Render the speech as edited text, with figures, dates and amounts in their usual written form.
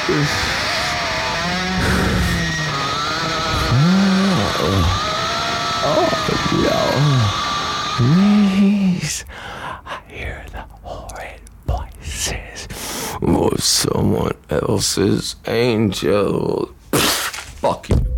Please, I hear the horrid voices of someone else's angel. Fuck you.